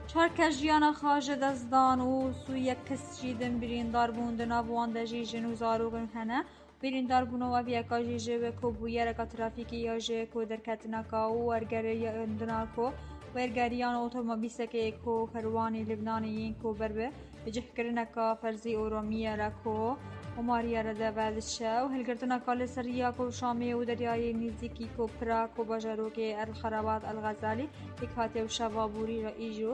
چهار کس جیانا خواجه دزدان و سوی یک کس جیدن بریندار بون دنابوان ده جیجن و زاروگن هنه بریندار بون و بیاکا جیجه و کو بویرکا ترافیکی یا جه کو درکتنکا و ورگری اندناکو ورگریان اوتومبیسکه کو کروانی لبنانیین کو بربه بجه کرنکا فرزی اورومیه رکو و ماریا رده بعدشه و هلگردنکا لسریا کو شامی و دریای نزدیکی کو پراک و باجروک الخرابات الغزالی اکاته و شوابوری را ایجو